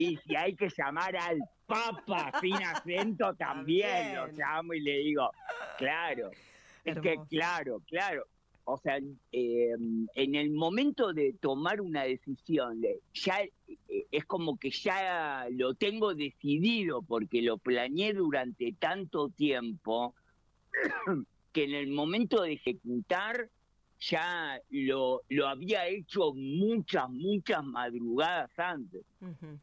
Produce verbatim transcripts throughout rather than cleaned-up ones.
Y si hay que llamar al Papa sin acento, también lo También. llamo y le digo, claro, es que Hermoso. claro, claro. O sea, eh, en el momento de tomar una decisión, de- ya eh, es como que ya lo tengo decidido porque lo planeé durante tanto tiempo que en el momento de ejecutar ya lo, lo había hecho muchas, muchas madrugadas antes. Ujú.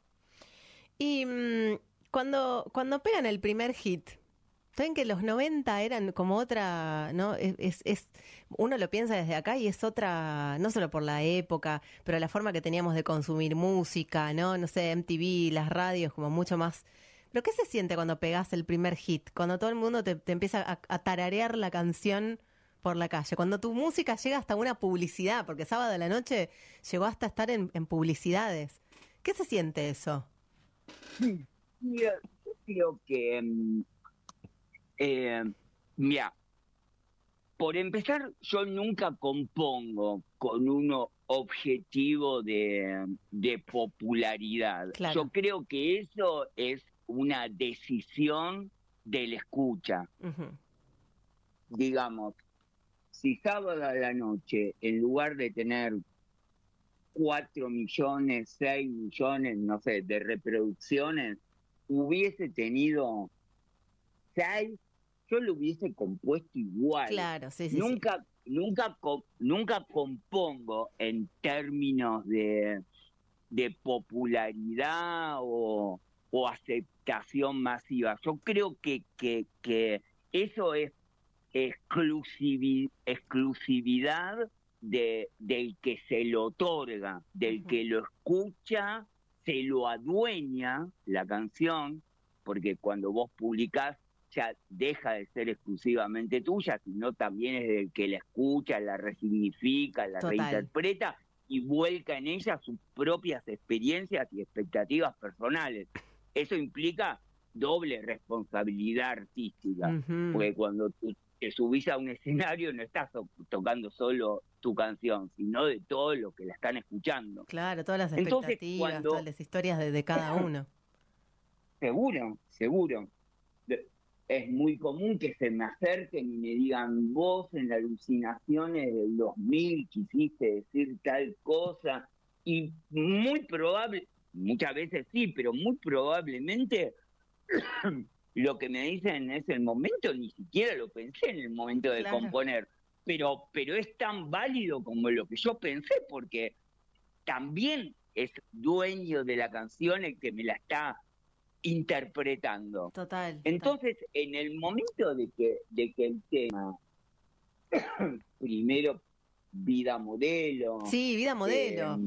Y mm, cuando, cuando pegan el primer hit, saben que los noventa eran como otra, ¿no? Es, es, es- uno lo piensa desde acá y es otra, no solo por la época, pero la forma que teníamos de consumir música, ¿no? No sé, M T V, las radios, como mucho más. Pero ¿qué se siente cuando pegás el primer hit? Cuando todo el mundo te, te empieza a, a tararear la canción por la calle. Cuando tu música llega hasta una publicidad, porque sábado a la noche llegó hasta estar en, en publicidades. ¿Qué se siente eso? Yo, yo creo que, mm, eh, mira, por empezar, yo nunca compongo con un o- objetivo de, de popularidad. Yo Claro. creo que eso es una decisión del escucha. Ujú. Digamos, si sábado a la noche, en lugar de tener cuatro millones, seis millones, no sé, de reproducciones, hubiese tenido seis, yo lo hubiese compuesto igual. Claro, sí, sí, sí. Nunca, nunca, co- nunca compongo en términos de, de popularidad o, o aceptación masiva. Yo creo que, que, que eso es exclusivi- exclusividad de, del que se lo otorga, del Ujú. que lo escucha, se lo adueña la canción, porque cuando vos publicás ya deja de ser exclusivamente tuya, sino también es del que la escucha, la resignifica, la Total. reinterpreta y vuelca en ella sus propias experiencias y expectativas personales. Eso implica doble responsabilidad artística, Ujú. porque cuando tú te subís a un escenario no estás to- tocando solo tu canción, sino de todo lo que la están escuchando. Claro, todas las Entonces, expectativas, todas cuando, las historias de, de cada uno. seguro, seguro, de- es muy común que se me acerquen y me digan, vos en las alucinaciones del dos mil quisiste decir tal cosa, y muy probable, muchas veces sí, pero muy probablemente lo que me dicen en ese momento ni siquiera lo pensé en el momento de Claro. componer, pero, pero es tan válido como lo que yo pensé, porque también es dueño de la canción el que me la está interpretando. Total, total. Entonces, en el momento de que, de que el tema, primero, vida modelo, Sí, vida eh, modelo.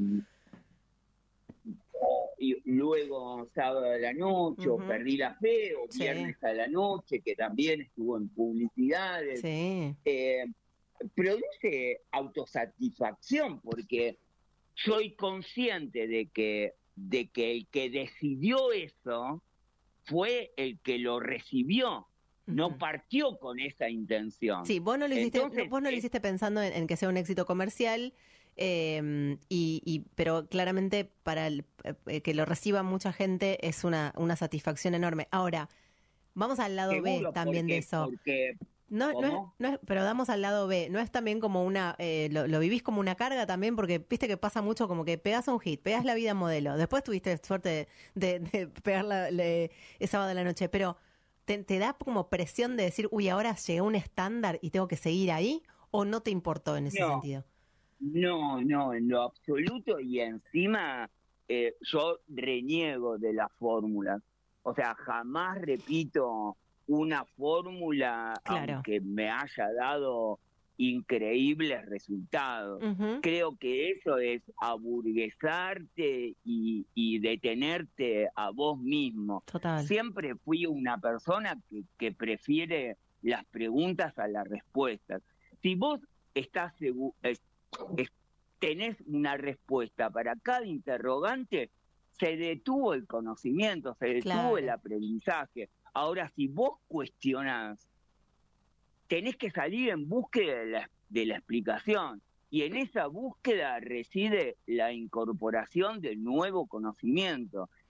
y luego sábado a la noche, o Ujú. perdí la fe, o Sí, viernes a la noche, que también estuvo en publicidades, sí. eh, produce autosatisfacción porque soy consciente de que, de que el que decidió eso fue el que lo recibió, no Ujú. partió con esa intención. Sí, vos no lo hiciste, no- Entonces, vos no lo es, hiciste pensando en, en que sea un éxito comercial, eh, y, y- pero claramente para el- eh, que lo reciba mucha gente es una, una satisfacción enorme. Ahora, vamos al lado B seguro también de porque, eso. porque, No, no es, ¿cómo? no es- pero damos al lado B. No es también como una, eh, lo, lo vivís como una carga también, porque viste que pasa mucho como que pegas un hit, pegas la vida modelo, después tuviste suerte de, de, de pegar la, le- ese sábado de la noche, pero te, te da como presión de decir, uy, ahora llegué a un estándar y tengo que seguir ahí, o no te importó en ese No, sentido. no, no, en lo absoluto y encima eh, yo reniego de las fórmulas. O sea, jamás repito una fórmula Claro. aunque me haya dado increíbles resultados. Ujú. Creo que eso es aburguesarte y, y detenerte a vos mismo. Total. Siempre fui una persona que, que prefiere las preguntas a las respuestas. Si vos estás seguro, es- tenés una respuesta para cada interrogante, se detuvo el conocimiento, se detuvo el Claro. aprendizaje. Ahora, si vos cuestionás, tenés que salir en búsqueda de la, de la explicación. Y en esa búsqueda reside la incorporación de nuevo conocimiento.